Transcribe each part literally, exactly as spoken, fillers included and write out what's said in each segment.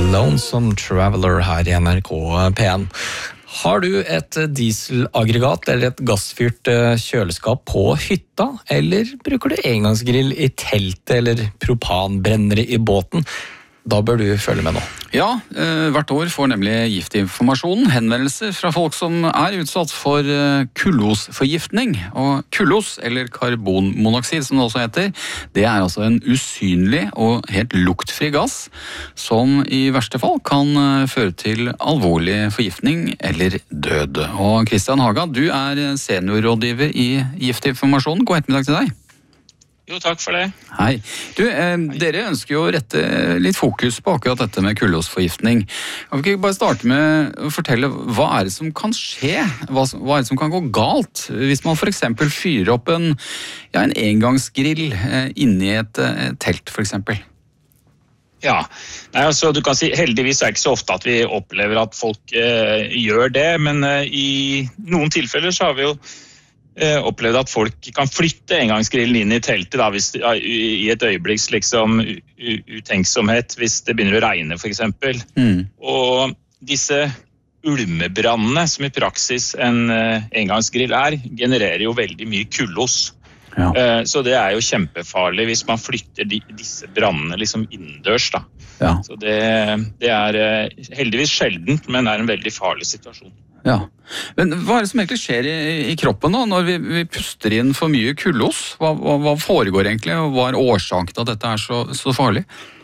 Lonesome Traveler her i N R K P en. Har du et dieselaggregat eller et gassfyrt kjøleskap på hytta, eller bruker du engangsgrill i teltet eller propanbrennere i båten? Da bør du følge med nå. Ja, hvert år får nemlig Giftinformasjonen henvendelser fra folk som er utsatt for kullosforgiftning. Og kullos, eller karbonmonoksid som det også heter, det er altså en usynlig og helt luktfri gass som i verste fall kan føre til alvorlig forgiftning eller død. Og Kristian Haga, du er seniorrådgiver i Giftinformasjonen. God ettermiddag til deg. Jo, takk for det. Hei. Du, eh, dere ønsker jo å rette litt fokus på akkurat dette med kullosforgiftning. Kan vi ikke bare starte med å fortelle hva er det som kan skje? Hva, hva er det som kan gå galt hvis man for eksempel fyrer opp en, ja, en engangsgrill eh, inni et eh, telt for eksempel? Ja, Nei, altså du kan si heldigvis er det ikke så ofte at vi opplever at folk eh, gjør det, men eh, i noen tilfeller så har vi jo opplevd at folk kan flytte engangsgrillen inn i teltet da, hvis, i et øyeblikks liksom, utenksomhet hvis det begynner å regne for eksempel. Mm. Og disse ulmebrannene som i praksis en engangsgrill er, genererer jo veldig mye kullos. Ja. Så det er jo kjempefarlig hvis man flytter de, disse brannene liksom innendørs. Da. Ja. Så det, det er heldigvis sjeldent, men er en veldig farlig situasjon. Ja, men hva er det som egentlig skjer i, i kroppen da, når vi, vi puster inn for mye kullos? Hva, hva, hva foregår egentlig, og hva er årsaken til at dette er så, så farlig?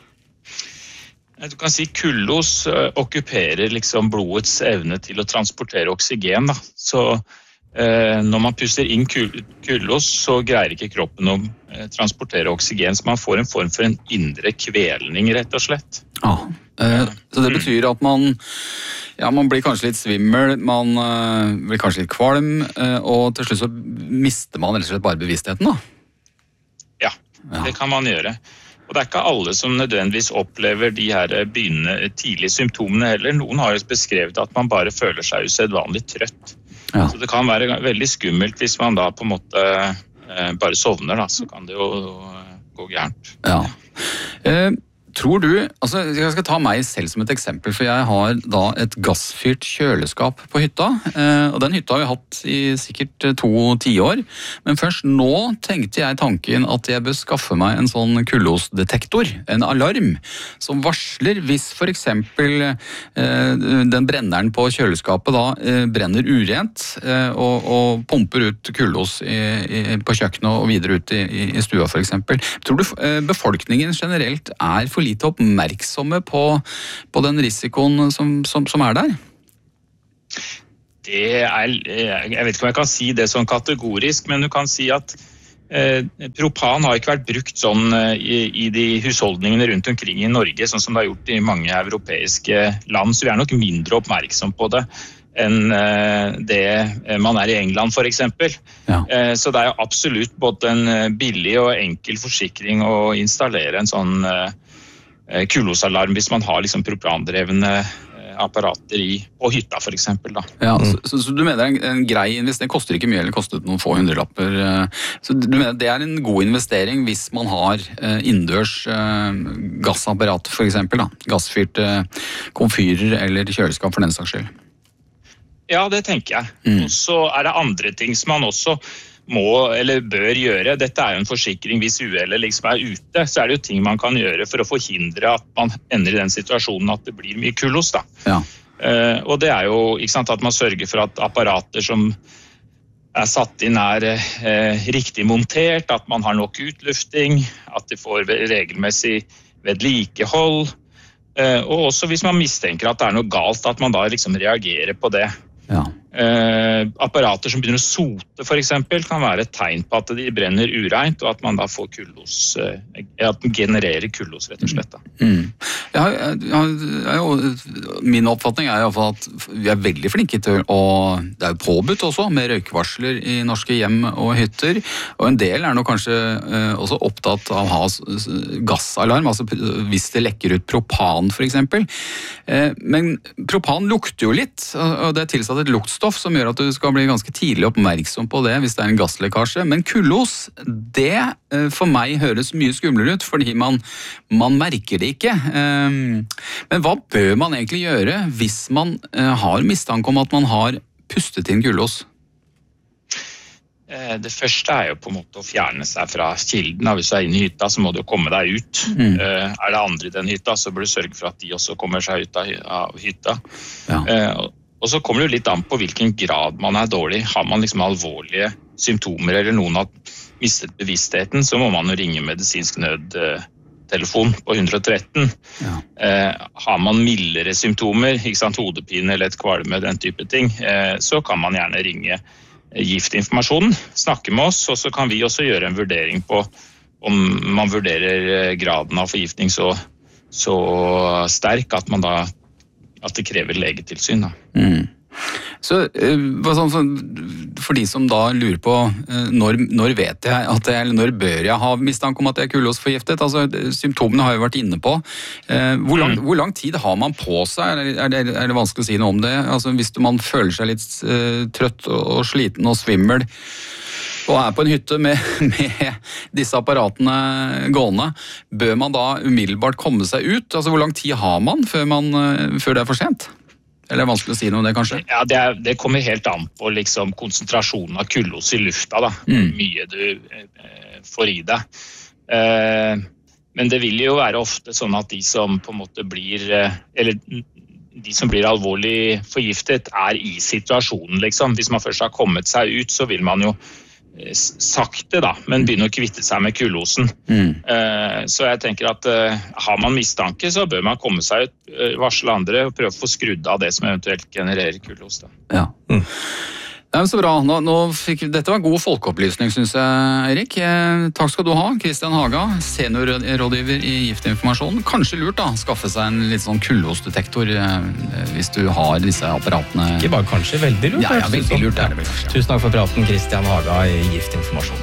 Du kan si kullos uh, okkuperer liksom blodets evne til å transportere oksygen. Da. Så uh, når man puster inn kul kullos, så greier ikke kroppen å uh, transportere oksygen, så man får en form for en indre kvelning, rett og slett. Ja, uh, så det betyr at man... Ja, man blir kanskje litt svimmel, man uh, blir kanskje litt kvalm, uh, og til slutt så mister man rett og slett bare bevisstheten, da? Ja, ja, det kan man gjøre. Og det er ikke alle som nødvendigvis opplever de her begynnende tidlige symptomene heller. Noen har jo beskrevet at man bare føler seg usedvanlig trøtt. Ja. Så det kan være veldig skummelt hvis man da på en måte uh, bare sovner, da, så kan det jo uh, gå gærent. Ja. Uh, Tror du, altså jeg skal ta meg selv som et eksempel, for jeg har da et gassfyrt kjøleskap på hytta, og den hytta har vi hatt i sikkert to tiår, men først nå tenkte jeg tanken at jeg bør skaffe meg en sånn kullosdetektor, en alarm, som varsler hvis for eksempel den brenneren på kjøleskapet da brenner urent og, og pumper ut kullos i, i, på kjøkkenet og videre ut i, i stua for eksempel. Tror du befolkningen generelt er for lite oppmerksomme på, på den risikoen som, som, som er der? Det er, jeg vet ikke om jeg kan si det sånn kategorisk, men du kan si at eh, propan har ikke vært brukt sånn eh, i, i de husholdningene rundt omkring i Norge, sånn som det har gjort i mange europeiske land, så vi er nok mindre oppmerksom på det enn det man er i England for eksempel. Ja. Så det er jo absolutt både en billig og enkel forsikring å installere en sånn kullosalarm hvis man har liksom propandrevne apparater i, på hytta for eksempel. Da. Ja, så, så, så du mener en, en grei investering, koster ikke mye eller kostet noen få hundrelapper, så du mener det er en god investering hvis man har innendørs gassapparat for eksempel, da, gassfyrte komfyrer eller kjøleskap for den saks skyld? Ja, det tenker jeg. Mm. Og så er det andre ting som man også må eller bør gjøre. Dette er jo en forsikring hvis uhellet liksom er ute, så er det jo ting man kan gjøre for å forhindre at man ender i den situasjonen at det blir mye kullos. Da. Ja. Uh, og det er jo ikke sant, at man sørger for at apparater som er satt inn er uh, riktig montert, at man har nok utlufting, at de får regelmessig vedlikehold, uh, og også hvis man mistenker at det er noe galt, at man da liksom reagerer på det. Ja. Eh, apparater som begynner å sote for eksempel kan være et tegn på at de brenner ureint og at man da får kullos, eh, at den genererer kullos rett og slett. Da. Mm. Ja, ja, ja, min oppfatning er i hvert fall at vi er veldig flinke til å, det er jo påbudt også med røykvarsler i norske hjem og hytter, og en del er nok kanskje eh, også opptatt av å ha gassalarm, altså hvis det lekker ut propan for eksempel. Eh, men propan lukter jo litt, og det er tilsatt et luktstoff som gjør at du skal bli ganske tidlig oppmerksom på det hvis det er en gasslekkasje. Men kullos, det for meg høres mye skumlere ut, fordi man, man merker det ikke. Men hva bør man egentlig gjøre hvis man har mistanke om at man har pustet inn kullås? Det første er jo på en måte å fjerne seg fra kilden. Hvis du er inne i hytta, så må du komme deg ut. Mm. Er det andre i den hytta, så bør du sørge for at de også kommer seg ut av hytta. Ja. Og så kommer det jo litt an på hvilken grad man er dårlig. Har man liksom alvorlige symptomer, eller noen har mistet bevisstheten, så må man jo ringe medisinsk nødtelefon på ett ett tre. Ja. Har man mildere symptomer, ikke sant, hodepine eller et kvalme, den type ting, så kan man gjerne ringe giftinformasjonen, snakke med oss, og så kan vi også gjøre en vurdering på om man vurderer graden av forgiftning så, så sterk at man da at det krever legetilsyn. Da. Mm. Så for de som da lurer på når, når vet jeg at jeg, eller når bør jeg ha mistanke om at jeg er kullåsforgiftet, altså symptomene har jeg vært inne på. Hvor lang, hvor lang tid har man på seg? Er det, er det vanskelig å si noe om det? Altså hvis man føler seg litt uh, trøtt og sliten og svimmel, og er på en hytte med, med disse apparatene gående, bør man da umiddelbart komme seg ut? Altså hvor lang tid har man før, man, før det er for sent? Eller er det vanskelig å si noe om det, kanskje? Ja, det, er, det kommer helt an på liksom, konsentrasjonen av kullås i lufta, da. Mm. Mye du eh, får i deg. Eh, men det vil jo være ofte sånn at de som på en måte blir, eh, eller de som blir alvorlig forgiftet, er i situasjonen, liksom. Hvis man først har kommet seg ut, så vil man jo sakte da, men begynner å kvitte seg med kullåsen. Mm. Uh, så jeg tenker at uh, har man mistanke, så bør man komme seg ut, uh, varsle andre og prøve å få skrudd av det som eventuelt genererer kullås. Da. Ja. Mm. Det er så bra. Nå, nå fikk, dette var god folkeopplysning, synes jeg, Eirik. Eh, takk skal du ha, Kristian Haga, seniorrådgiver i Giftinformasjon. Kanskje lurt da, skaffe seg en litt sånn kullåsdetektor eh, hvis du har disse apparatene. Ikke bare kanskje, veldig lurt. Ja, ja, veldig lurt er det vel kanskje. Tusen takk for praten, Kristian Haga i Giftinformasjon.